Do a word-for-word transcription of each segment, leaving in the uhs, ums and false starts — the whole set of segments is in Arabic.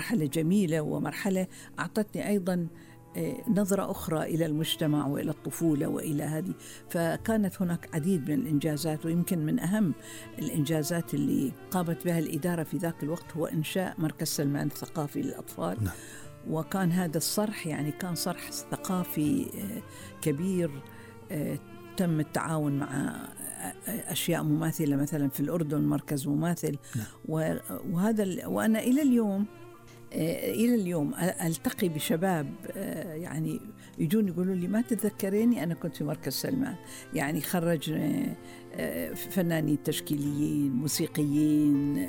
مرحلة جميلة، ومرحلة أعطتني أيضا نظرة أخرى إلى المجتمع وإلى الطفولة وإلى هذه. فكانت هناك عديد من الإنجازات، ويمكن من أهم الإنجازات اللي قامت بها الإدارة في ذاك الوقت هو إنشاء مركز سلمان الثقافي للأطفال. نعم. وكان هذا الصرح يعني كان صرح ثقافي كبير، تم التعاون مع أشياء مماثلة مثلا في الأردن مركز مماثل. نعم. وهذا وأنا إلى اليوم إلى اليوم ألتقي بشباب يعني يجون يقولوا لي ما تتذكريني أنا كنت في مركز سلمان. يعني خرجنا فنانين تشكيليين، موسيقيين،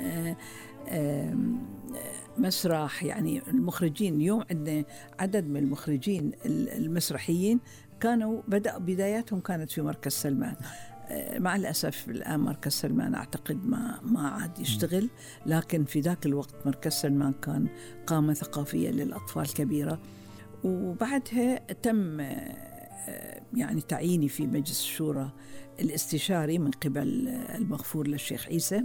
مسرح. يعني المخرجين اليوم عندنا عدد من المخرجين المسرحيين كانوا بدأ بداياتهم كانت في مركز سلمان. مع الأسف الآن مركز سلمان أعتقد ما ما عاد يشتغل، لكن في ذاك الوقت مركز سلمان كان قامة ثقافية للأطفال كبيرة. وبعدها تم يعني تعييني في مجلس الشورى الاستشاري من قبل المغفور للشيخ عيسى.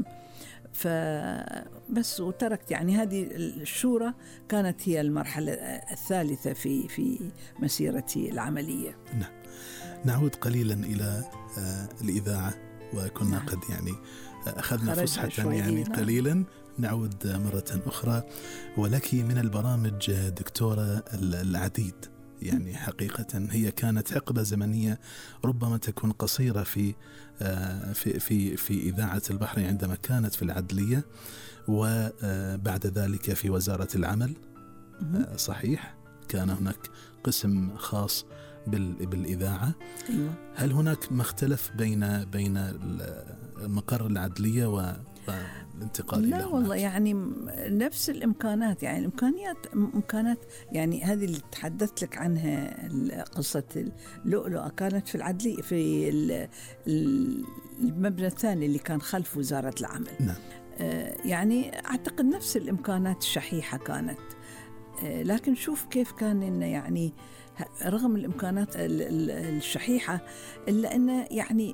فبس وتركت يعني هذه الشورى كانت هي المرحلة الثالثة في في مسيرتي العملية. نعم. نعود قليلا إلى الإذاعة، وكنا نعم. قد يعني أخذنا فسحة يعني قليلا. نعود مرة أخرى، ولك من البرامج دكتورة العديد. يعني حقيقة هي كانت حقبة زمنية ربما تكون قصيرة في في في في إذاعة البحرين عندما كانت في العدلية، وبعد ذلك في وزارة العمل. صحيح، كان هناك قسم خاص بالإذاعة. أيوة. هل هناك مختلف بين بين مقر العدلية والانتقال؟ لا والله، يعني نفس الإمكانات، يعني الإمكانيات إمكانات يعني هذه اللي تحدثت لك عنها قصة اللؤلؤة كانت في العدلية في المبنى الثاني اللي كان خلف وزارة العمل. نعم. يعني أعتقد نفس الإمكانات الشحيحة كانت، لكن شوف كيف كان إنه يعني رغم الإمكانات الشحيحة إلا أنه يعني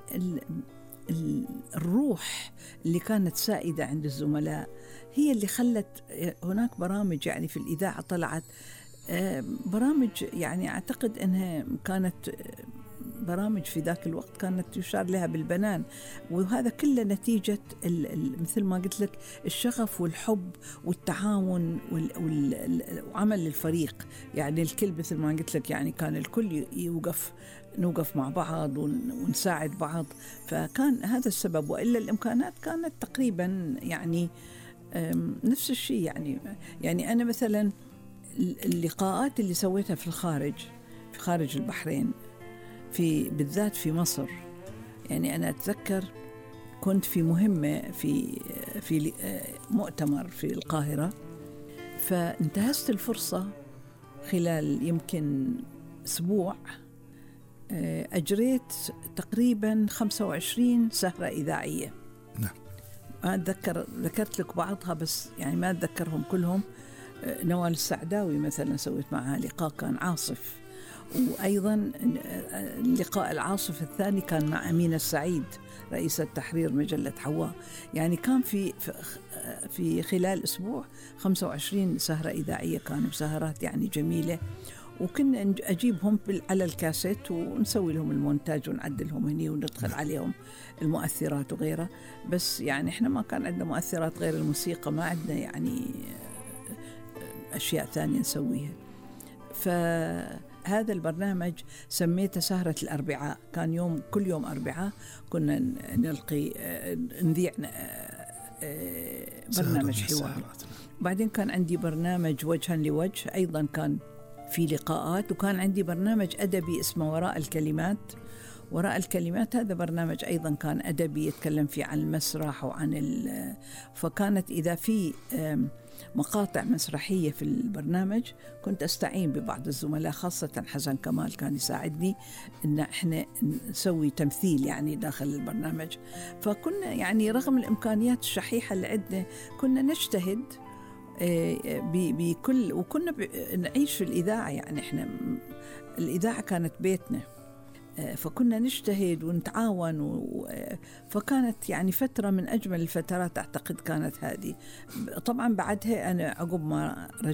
الروح اللي كانت سائدة عند الزملاء هي اللي خلت هناك برامج يعني في الإذاعة طلعت برامج يعني أعتقد أنها كانت برامج في ذاك الوقت كانت يشار لها بالبنان. وهذا كله نتيجة مثل ما قلت لك الشغف والحب والتعاون وعمل الفريق. يعني الكل مثل ما قلت لك يعني كان الكل يوقف نوقف مع بعض ونساعد بعض. فكان هذا السبب، وإلا الإمكانات كانت تقريبا يعني نفس الشيء. يعني يعني أنا مثلا اللقاءات اللي سويتها في الخارج في خارج البحرين في بالذات في مصر، يعني أنا أتذكر كنت في مهمة في في مؤتمر في القاهرة، فانتهزت الفرصة خلال يمكن أسبوع أجريت تقريبا خمسة وعشرين سهرة إذاعية. نعم. ما أتذكر، ذكرت لك بعضها بس يعني ما أتذكرهم كلهم. نوال السعداوي مثلا سويت معها لقاء كان عاصف، وأيضا اللقاء العاصف الثاني كان مع أمينة السعيد رئيسة تحرير مجلة حواء. يعني كان في في خلال أسبوع خمسة وعشرين سهرة إذاعية، كانوا سهرات يعني جميلة. وكنا أجيبهم على الكاسيت ونسوي لهم المونتاج ونعدلهم هني وندخل عليهم المؤثرات وغيرها. بس يعني إحنا ما كان عندنا مؤثرات غير الموسيقى، ما عندنا يعني أشياء ثانية نسويها. فهذا البرنامج سميته سهرة الأربعاء. كان يوم كل يوم أربعاء كنا نلقي نذيع برنامج حوار. بعدين كان عندي برنامج وجها لوجه، أيضا كان في لقاءات. وكان عندي برنامج أدبي اسمه وراء الكلمات. وراء الكلمات هذا برنامج أيضا كان أدبي يتكلم فيه عن المسرح وعن ال... فكانت إذا في مقاطع مسرحية في البرنامج كنت أستعين ببعض الزملاء، خاصة حسن كمال كان يساعدني إن إحنا نسوي تمثيل يعني داخل البرنامج. فكنا يعني رغم الإمكانيات الشحيحة اللي عندنا كنا نجتهد بكل، وكنا نعيش في الإذاعة. يعني إحنا الإذاعة كانت بيتنا، فكنا نجتهد ونتعاون و... فكانت يعني فترة من أجمل الفترات أعتقد كانت هذه. طبعا بعدها أنا عقب ما رجعت